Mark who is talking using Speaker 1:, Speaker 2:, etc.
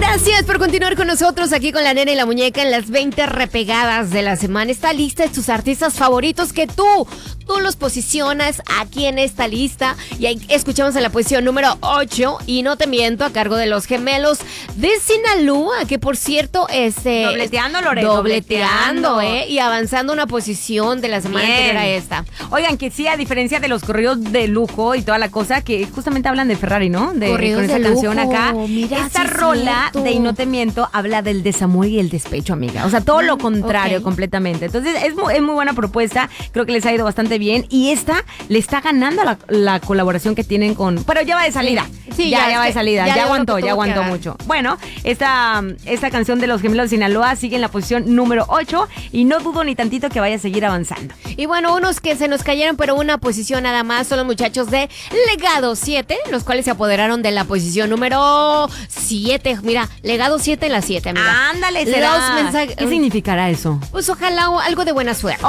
Speaker 1: Gracias por continuar con nosotros aquí con la nena y la muñeca en las 20 repegadas de la semana. Esta lista de tus artistas favoritos que tú los posicionas aquí en esta lista. Y ahí escuchamos en la posición número 8, y no te miento, a cargo de los gemelos de Sinaloa, que por cierto,
Speaker 2: dobleteando, Lore,
Speaker 1: dobleteando, y avanzando una posición de la semana anterior a esta.
Speaker 2: Oigan, que sí, a diferencia de los corridos de lujo y toda la cosa, que justamente hablan de Ferrari, ¿no?
Speaker 1: Corridos
Speaker 2: con esa
Speaker 1: de
Speaker 2: canción
Speaker 1: lujo.
Speaker 2: acá.
Speaker 1: Mira,
Speaker 2: esta
Speaker 1: sí,
Speaker 2: rola
Speaker 1: cierto.
Speaker 2: de Y no te miento habla del desamor y el despecho, amiga. O sea, todo lo contrario,
Speaker 1: ok.
Speaker 2: completamente. Entonces, es muy buena propuesta. Creo que les ha ido bastante bien. Y esta le está ganando la colaboración que tienen con... Pero ya va de salida.
Speaker 1: Sí,
Speaker 2: ya va de salida. Ya aguantó
Speaker 1: que
Speaker 2: mucho. Bueno, esta canción de los gemelos de Sinaloa sigue en la posición número 8 y no dudo ni tantito que vaya a seguir avanzando.
Speaker 1: Y bueno, unos que se nos cayeron, pero una posición nada más, son los muchachos de Legado 7, los cuales se apoderaron de la posición número 7. Mira, Legado 7 en la 7, amiga.
Speaker 2: Ándale,
Speaker 1: Los mensajes.
Speaker 2: ¿Qué significará eso?
Speaker 1: Pues ojalá algo de buena suerte.